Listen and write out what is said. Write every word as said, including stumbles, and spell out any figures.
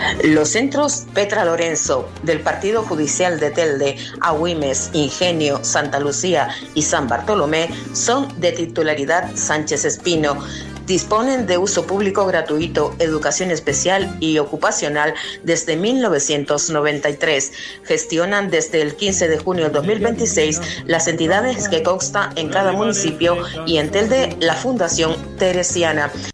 Los centros Petra Lorenzo del Partido Judicial de Telde, Agüimes, Ingenio, Santa Lucía y San Bartolomé son de titularidad Sánchez Espino. Disponen de uso público gratuito, educación especial y ocupacional desde mil novecientos noventa y tres. Gestionan desde el quince de junio de dos mil veintiséis las entidades que constan en cada municipio y en Telde la Fundación Teresiana.